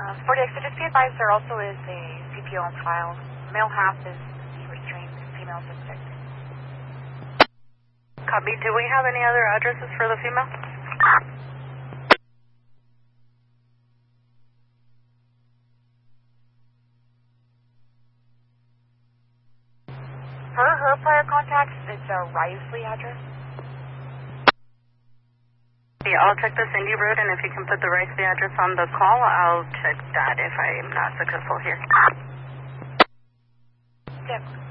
40X, so just be advised there also is a CPO on file. Male half is restrained, female suspect. Copy. Do we have any other addresses for the female? Her prior contacts, it's a Risley address. Yeah, I'll check the Cindy Road, and if you can put the Risley address on the call, I'll check that if I'm not successful here. Yep.